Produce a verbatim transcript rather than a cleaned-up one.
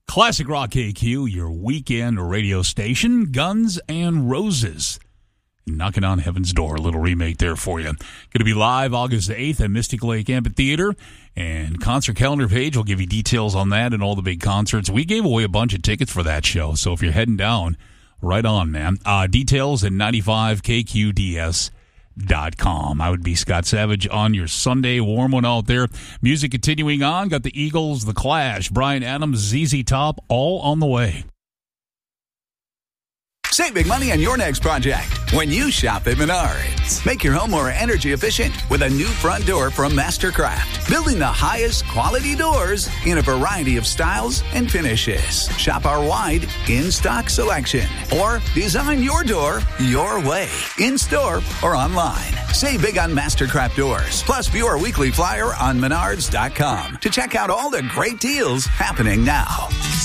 Classic Rock K Q, your weekend radio station, Guns N' Roses. Knocking on Heaven's Door, a little remake there for you. Going to be live August eighth at Mystic Lake Amphitheater, and concert calendar page will give you details on that and all the big concerts. We gave away a bunch of tickets for that show, so if you're heading down, right on, man. Uh, details at ninety-five K Q D S dot com. I would be Scott Savage on your Sunday. Warm one out there. Music continuing on. Got the Eagles, The Clash, Bryan Adams, Z Z Top, all on the way. Save big money on your next project when you shop at Menards. Make your home more energy efficient with a new front door from Mastercraft. Building the highest quality doors in a variety of styles and finishes. Shop our wide in-stock selection. Or design your door your way. In-store or online. Save big on Mastercraft doors. Plus view our weekly flyer on Menards dot com to check out all the great deals happening now.